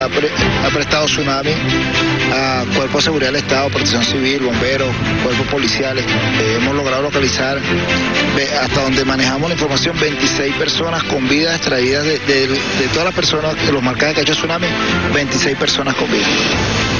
Ha prestado Tsunami a Cuerpo de Seguridad del Estado, Protección Civil, bomberos, cuerpos policiales. Hemos logrado localizar, hasta donde manejamos la información, 26 personas con vida extraídas de todas las personas, de los marcajes que ha hecho Tsunami, 26 personas con vida.